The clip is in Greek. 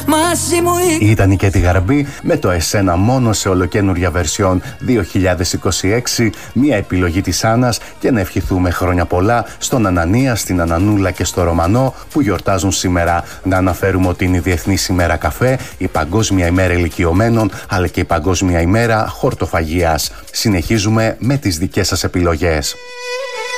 μαζί μου. Ήταν η Κέτι Γαρμπή με το «Εσένα μόνο» σε ολοκαίνουργια version 2026, μια επιλογή της Άννας, και να ευχηθούμε χρόνια πολλά στον Ανανία, στην Ανανούλα και στο Ρωμανό που γιορτάζουν σήμερα. Να αναφέρουμε ότι είναι η Διεθνής ημέρα καφέ, η Παγκόσμια ημέρα ηλικιωμένων, αλλά και η Παγκόσμια ημέρα χορτοφαγίας. Συνεχίζουμε με τις δικές σας επιλογές.